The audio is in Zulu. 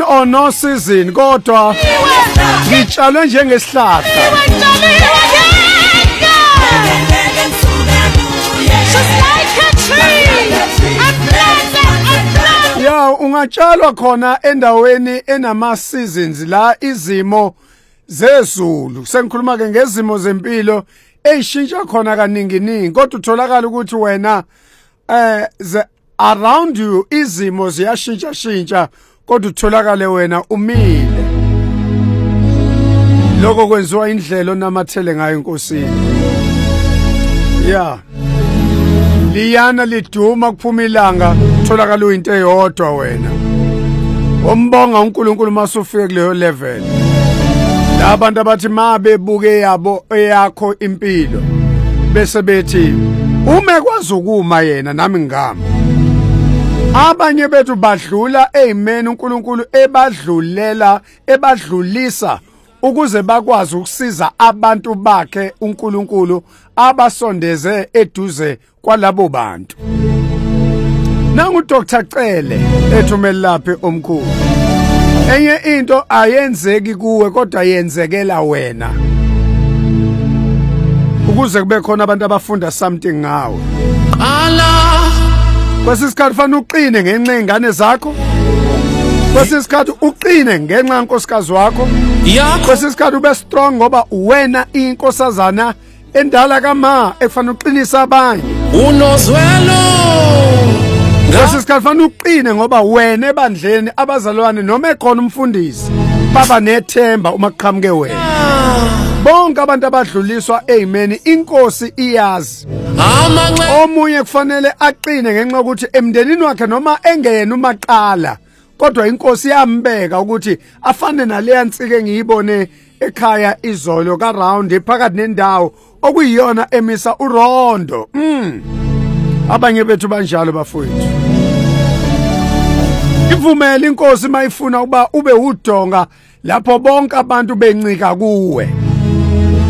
season or no season kodwa ngitshalwe njengesihlahla ya ungatshalwa khona endaweni enama seasons la izimo zezulu sengikhuluma ke ngezimo zempilo eyishintsha khona kaningi kodwa utholakala ukuthi wena around you izimo ziyashintsha kodwa utholakale wena umile lokho kwenziwa indlela onamathele ngayo inkosini ya liyana liduma kuphuma ilanga utholakala uyinto eyodwa wena umbonga uNkulunkulu masufike kuleyo level labantu abathi mabebuke yabo eyakho impilo bese bethi uma kwazi ukuma yena nami ngami abanye bethu badlula amen uNkulunkulu ebadlulisa ukuze bakwazi ukusiza abantu bakhe uNkulunkulu abasondeze eduze kwalabo bantu nangu Dr Cele ethumelaphi omkhulu enye into ayenzeki kuwe kodwa yenzekela wena ukuze kube khona abantu abafunda something ngawe kwesisikhathi fanele uqine ngenxa yengane zakho kwesisikhathi uqine ngenxa yankosikazi wakho kwesisikhathi ube strong ngoba wena inkosazana endala kama ekufanele uqinisa abanye unozwelo kwesisikhathi fanele uqine ngoba wena ebandleni abazalwane noma ekhona umfundisi baba nethemba uma kuqhamuke wena bonke abantu abadluliswa amen inkosi iyazi omunye kufanele aqine ngenxa ukuthi emndenini wakhe noma engena umaqala kodwa inkosi yambeka ukuthi afane naleya nsike ngiyibone ekhaya izolo ka round ephakathi nendawo okuyiyona emisa uRondo abanye bethu banjalo bafowethu ivumela inkosi mayifuna ukuba ube udonga lapho bonke abantu bencika kuwe